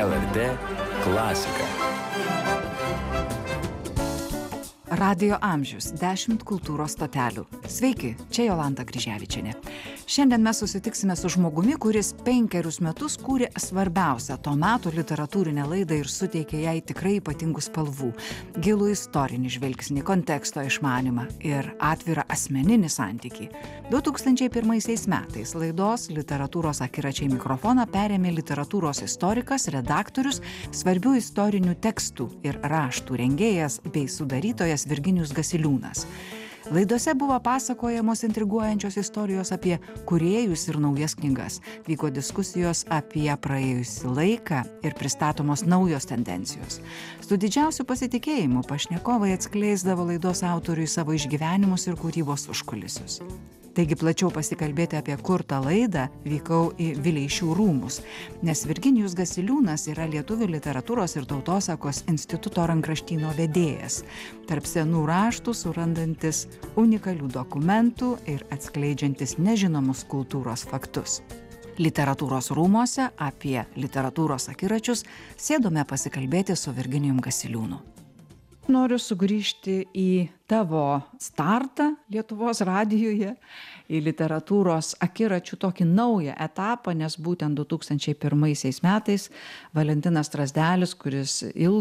LRT klasika. Radio amžius, 10 kultūros stotelių. Sveiki, čia Jolanta Kryževičienė. Šiandien mes susitiksime su žmogumi, kuris 5 metus kūrė svarbiausią to meto literatūrinę laidą ir suteikė jai tikrai ypatingų spalvų. Gilų istorinį žvilgsnį, konteksto išmanymą ir atvirą asmeninį santykį. 2001 metais laidos Literatūros akiračiai mikrofoną perėmė literatūros istorikas, redaktorius, svarbių istorinių tekstų ir raštų rengėjas bei sudarytojas Virginijus Gasiliūnas. Laidose buvo pasakojamos intriguojančios istorijos apie kūrėjus ir naujas knygas. Vyko diskusijos apie praėjusį laiką ir pristatomos naujos tendencijos. Su didžiausiu pasitikėjimu pašnekovai atskleisdavo laidos autoriui savo išgyvenimus ir kūrybos užkulisius. Taigi plačiau pasikalbėti apie kurtą laidą vykau į Vileišių rūmus, nes Virginijus Gasiliūnas yra Lietuvių literatūros ir tautosakos instituto rankraštyno vedėjas, tarp senų raštų surandantis unikalių dokumentų ir atskleidžiantis nežinomus kultūros faktus. Literatūros rūmuose apie literatūros akiračius sėdome pasikalbėti su Virginijum Gasiliūnu. Noriu sugrįžti į tavo startą Lietuvos radijuje, į literatūros akiračių tokį naują etapą, nes būtent 2001 metais Valentinas Strazdelis, kuris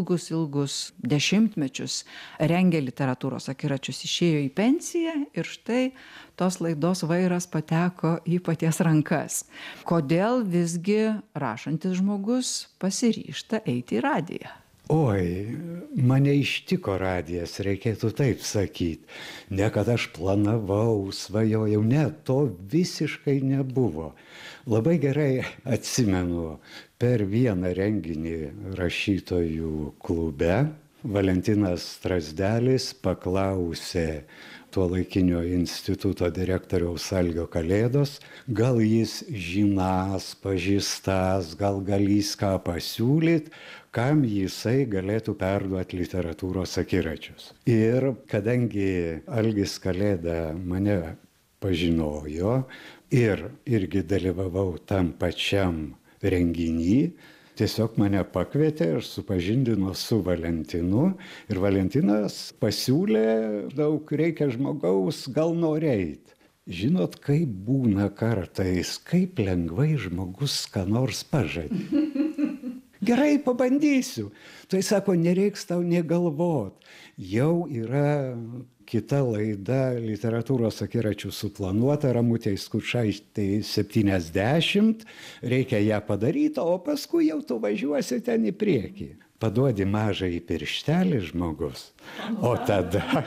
ilgus dešimtmečius rengė literatūros akiračius, išėjo į pensiją ir štai tos laidos vairas pateko į paties rankas. Kodėl visgi rašantis žmogus pasiryžta eiti į radiją? Oi, mane ištiko radijas, reikėtų taip sakyti. Ne kad aš planavau, svajojau, ne, to visiškai nebuvo. Labai gerai atsimenu, per vieną renginį rašytojų klube Valentinas Strazdelis paklausė tuolaikinio instituto direktoriaus Algio Kalėdos, gal jis žinąs, pažįstas, gal galės ką pasiūlyt, kam jisai galėtų perduoti literatūros akiračius. Ir kadangi Algis Kalėda mane pažinojo ir irgi dalyvavau tam pačiam renginy, tiesiog mane pakvietė ir supažindino su Valentinu. Ir Valentinas pasiūlė, daug reikia žmogaus, gal nori eit. Žinot, kaip būna kartais, kaip lengvai žmogus ką nors pažadė. Gerai, pabandysiu. Tai sako, nereiks tau negalvot. Jau yra kita laida literatūros akiračių suplanuota, Ramutei Skučaitei 70, reikia ją padaryti, o paskui jau tu važiuosi ten į priekį. Paduodi mažąjį pirštelį žmogus, o tada...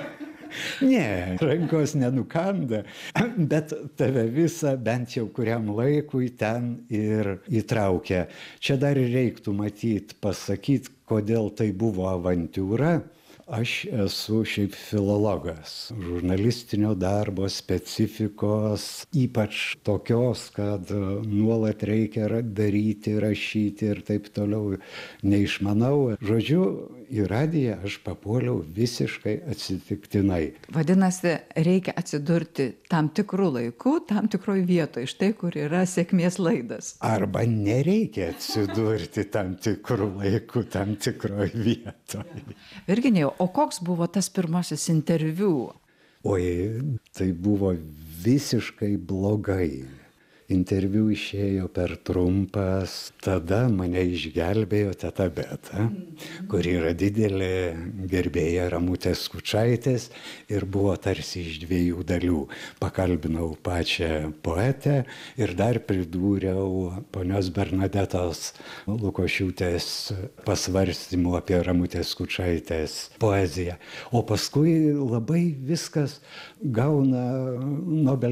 Ne, rankos nenukanda, bet tave visą bent jau kuriam laikui ten ir įtraukia. Čia dar reiktų pasakyti, kodėl tai buvo avantiūra. Aš esu šiaip filologas, žurnalistinio darbo specifikos, ypač tokios, kad nuolat reikia daryti, rašyti ir taip toliau, neišmanau. Žodžiu, į radiją aš papuoliau visiškai atsitiktinai. Vadinasi, reikia atsidurti tam tikrų laikų, tam tikroj vietoje, štai kur yra sėkmės laidas. Arba nereikia atsidurti tam tikrų laikų, tam tikroj vietoje. Virginijau, o koks buvo tas pirmasis interviu? Oi, tai buvo visiškai blogai. Interviu išėjo per trumpas, tada mane išgelbėjo teta Beta, kuri yra didelė gerbėja Ramutės Skučaitės ir buvo tarsi iš 2 dalių. Pakalbinau pačią poetę ir dar pridūriau ponios Bernadetos Lukošiūtės pasvarstymų apie Ramutės Skučaitės poeziją. O paskui labai viskas gauna Nobelio